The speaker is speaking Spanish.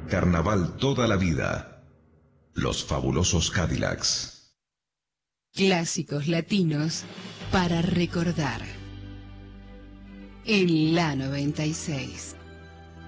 Carnaval toda la vida. Los fabulosos Cadillacs. Clásicos latinos para recordar. En la 96.